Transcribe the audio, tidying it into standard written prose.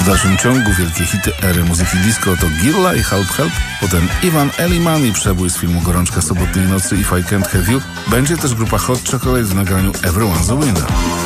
W dalszym ciągu wielkie hity ery muzyki disco to Gilla i Help Help, potem Ivan Elliman i przebój z filmu Gorączka sobotniej nocy If I Can't Have You. Będzie też grupa Hot Chocolate w nagraniu Everyone's a Winner.